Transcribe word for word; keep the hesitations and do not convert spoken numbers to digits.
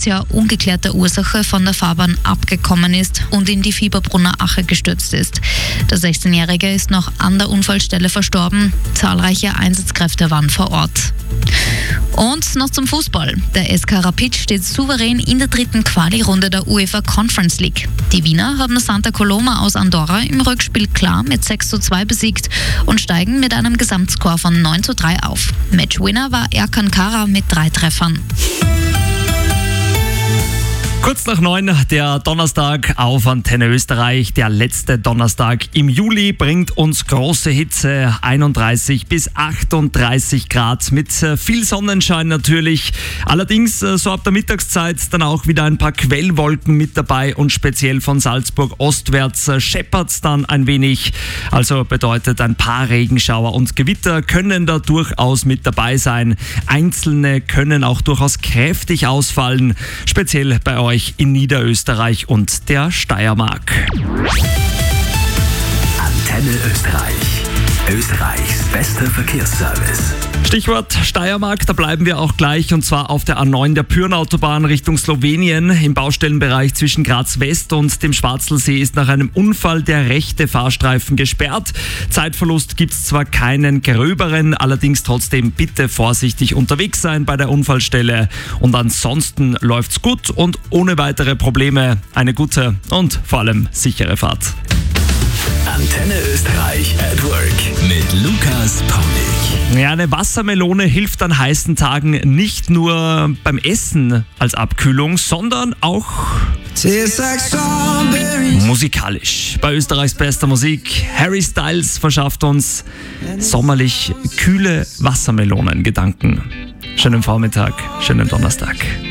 bisher ungeklärte Ursache von der Fahrbahn abgekommen ist und in die Fieberbrunner Ache gestürzt ist. Der sechzehnjährige ist noch an der Unfallstelle verstorben. Zahlreiche Einsatzkräfte waren vor Ort. Und noch zum Fußball. Der S K Rapid steht souverän in der dritten Quali-Runde der UEFA Conference League. Die Wiener haben Santa Coloma aus Andorra im Rückspiel klar mit sechs zu zwei besiegt und steigen mit einem Gesamtscore von neun zu drei auf. Matchwinner war Erkan Kara mit drei Treffern. Kurz nach neun, der Donnerstag auf Antenne Österreich. Der letzte Donnerstag im Juli bringt uns große Hitze, einunddreißig bis achtunddreißig Grad mit viel Sonnenschein natürlich. Allerdings so ab der Mittagszeit dann auch wieder ein paar Quellwolken mit dabei und speziell von Salzburg ostwärts scheppert's dann ein wenig. Also bedeutet, ein paar Regenschauer und Gewitter können da durchaus mit dabei sein. Einzelne können auch durchaus kräftig ausfallen, speziell bei euch in Niederösterreich und der Steiermark. Antenne Österreich. Österreichs bester Verkehrsservice. Stichwort Steiermark, da bleiben wir auch gleich und zwar auf der A neun der Pyrnautobahn Richtung Slowenien. Im Baustellenbereich zwischen Graz West und dem Schwarzelsee ist nach einem Unfall der rechte Fahrstreifen gesperrt. Zeitverlust gibt es zwar keinen gröberen, allerdings trotzdem bitte vorsichtig unterwegs sein bei der Unfallstelle. Und ansonsten läuft's gut und ohne weitere Probleme eine gute und vor allem sichere Fahrt. Antenne Österreich at Work mit Lukas Paulik. Ja, eine Wassermelone hilft an heißen Tagen nicht nur beim Essen als Abkühlung, sondern auch musikalisch. Bei Österreichs bester Musik, Harry Styles verschafft uns sommerlich kühle Wassermelonengedanken. Schönen Vormittag, schönen Donnerstag.